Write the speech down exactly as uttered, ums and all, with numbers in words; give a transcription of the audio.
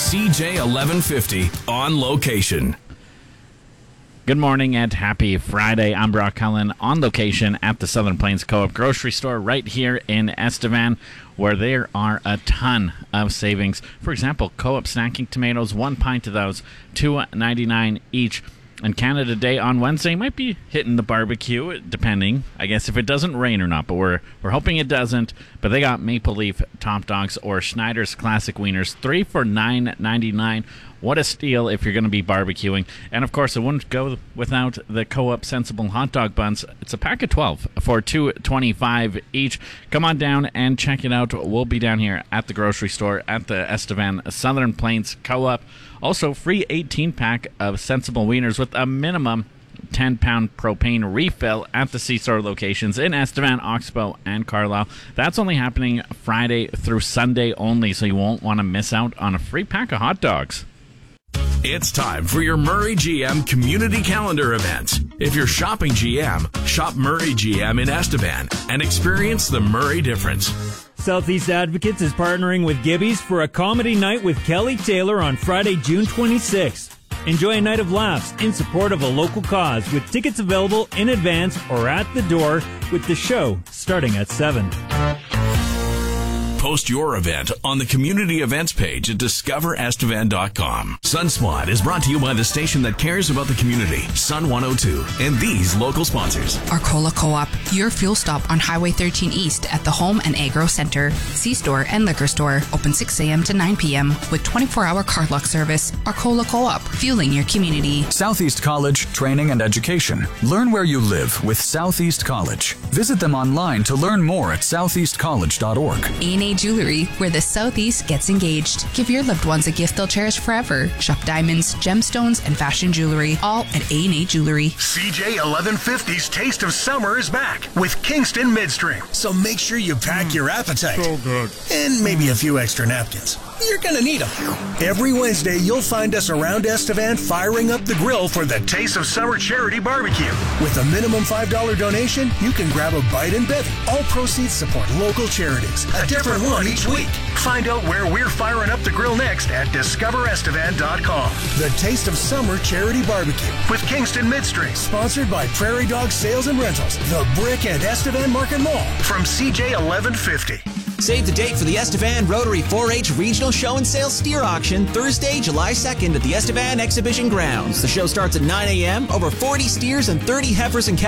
C J eleven fifty on location. Good morning and happy Friday. I'm Brock Cullen on location at the Southern Plains Co-op grocery store right here in Estevan, where there are a ton of savings. For example, Co-op snacking tomatoes, one pint of those, two ninety-nine each. And Canada Day on Wednesday might be hitting the barbecue, depending, I guess, if it doesn't rain or not. But we're we're hoping it doesn't. But they got Maple Leaf Top Dogs or Schneider's Classic Wieners, three for nine ninety-nine. What a steal if you're going to be barbecuing. And, of course, it wouldn't go without the Co-op Sensible Hot Dog Buns. It's a pack of twelve for two twenty-five each. Come on down and check it out. We'll be down here at the grocery store at the Estevan Southern Plains Co-op. Also, free eighteen-pack of Sensible Wieners with a minimum ten-pound propane refill at the C-Store locations in Estevan, Oxbow, and Carlisle. That's only happening Friday through Sunday only, so you won't want to miss out on a free pack of hot dogs. It's time for your Murray G M Community Calendar event. If you're shopping G M, shop Murray G M in Estevan and experience the Murray difference. Southeast Advocates is partnering with Gibby's for a comedy night with Kelly Taylor on Friday, June twenty-sixth. Enjoy a night of laughs in support of a local cause with tickets available in advance or at the door with the show starting at seven. Post your event on the community events page at discover estevan dot com. Sunspot is brought to you by the station that cares about the community, Sun one oh two, and these local sponsors. Arcola Co-op, your fuel stop on Highway thirteen East at the Home and Agro Center. C-Store and Liquor Store, open six a.m. to nine p.m. with twenty-four hour card lock service. Arcola Co-op, fueling your community. Southeast College Training and Education. Learn where you live with Southeast College. Visit them online to learn more at southeast college dot org. A and A Jewelry, where the Southeast gets engaged. Give your loved ones a gift they'll cherish forever. Shop diamonds, gemstones, and fashion jewelry, all at A and A Jewelry. C J eleven fifty's Taste of Summer is back with Kingston Midstream. So make sure you pack your appetite. So good. And maybe a few extra napkins. You're going to need them. Every Wednesday, you'll find us around Estevan firing up the grill for the Taste of Summer Charity Barbecue. With a minimum five dollars donation, you can grab a bite and bevy. All proceeds support local charities. A different one each week. Find out where we're firing up the grill next at discover estevan dot com. The Taste of Summer Charity Barbecue with Kingston Midstream. Sponsored by Prairie Dog Sales and Rentals, the Brick and Estevan Market Mall. From C J eleven fifty. Save the date for the Estevan Rotary four H Regional Show and Sale Steer Auction Thursday, July second at the Estevan Exhibition Grounds. The show starts at nine a.m. Over forty steers and thirty heifers and cows